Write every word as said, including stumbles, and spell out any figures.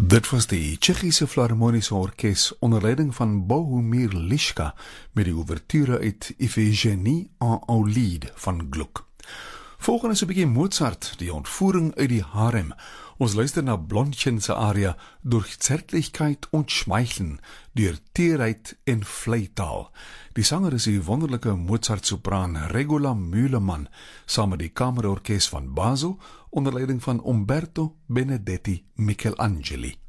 Dit was die Tsjechische Philharmonische Orkes onder leiding van Bohumir Lischka met die ouverture uit Iphigenie en Aulide van Gluck. Volgende is 'n bietjie Mozart, die ontvoering uit die harem. Ons luister na Blondchen se aria Durch Zärtlichkeit und Schmeicheln, deur teerheid en vleitaal. Die sanger is die wonderlike Mozart-sopraan Regula Mühleman, saam met die Kamerorkes van Basel, onder leiding van Umberto Benedetti Michelangeli.